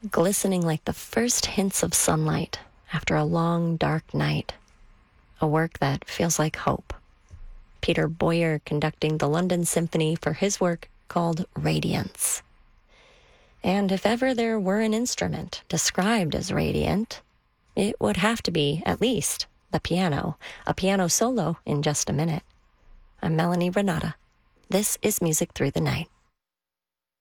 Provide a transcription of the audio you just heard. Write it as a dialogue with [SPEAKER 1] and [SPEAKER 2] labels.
[SPEAKER 1] glistening like the first hints of sunlight after a long, dark night. A work that feels like hope. Peter Boyer conducting the London Symphony for his work called Radiance. And if ever there were an instrument described as radiant, it would have to be, at least, the piano. A piano solo in just a minute. I'm Melanie Renata. This is Music Through the Night.